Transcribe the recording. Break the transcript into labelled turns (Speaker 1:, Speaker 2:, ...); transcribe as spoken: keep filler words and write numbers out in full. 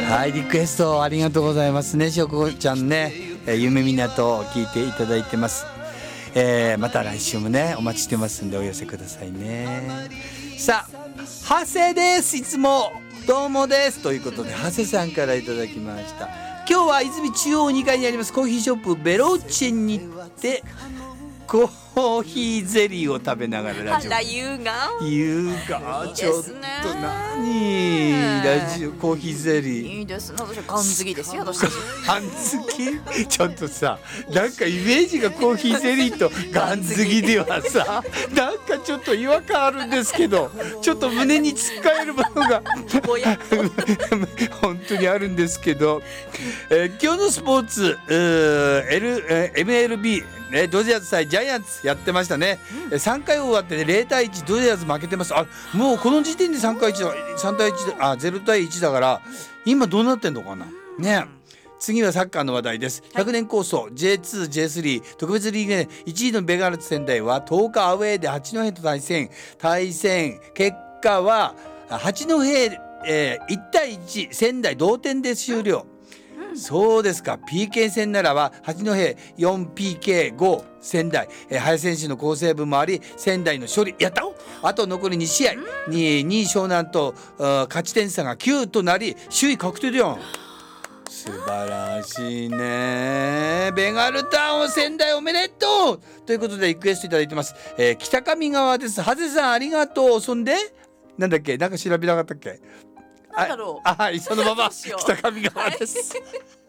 Speaker 1: はい、リクエストありがとうございますね。しょこちゃんね、えー、夢港を聞いていただいてます。えー、また来週もねお待ちしてますんでお寄せくださいね。さあ、長谷です。いつもどうもですということで長谷さんからいただきました。今日は泉中央にかいにありますコーヒーショップベロッチェに行ってコーヒーゼリーを食べながらラジオ。
Speaker 2: あら優雅
Speaker 1: 優雅、ちょっと何ラジオコーヒーゼリー
Speaker 2: いいですね。私はガン好きですよ。私たち
Speaker 1: ガン好きちょっとさ、なんかイメージがコーヒーゼリーとガン好きではさ、なんかちょっと違和感あるんですけど、ちょっと胸につっかえるものが本当にあるんですけど、えー、今日のスポーツ、L えー、エムエルビーね、ドジャース対ジャイアンツやってましたね、うん、さんかい終わってゼロたいいちドジャース負けてます。あ、もうこの時点でさんたいいちだ、さんたいいちだ、あゼロたいいちだから今どうなってんのかなね。次はサッカーの話題です。ひゃくねん構想 ジェイツー、ジェイスリー 特別リーグでいちいのベガルツ仙台はとおかアウェーで八戸と対戦対戦結果は八戸、えー、いちたいいち仙台同点で終了。そうですか。 ピーケー 戦ならば八戸 よんピーケーご 仙台、えー、林選手の好セーブもあり仙台の勝利やった。あと残りに試合、にい湘南と勝ち点差がきゅうとなり首位確定だよ。素晴らしいね。ベガルタウン仙台おめでとうということでリクエストいただいてます。えー、北上川です。長谷さんありがとう。そんでなんだっけ、なんか調べなかったっけ。
Speaker 2: なんだろう。
Speaker 1: あ、はい、そのまま北上川です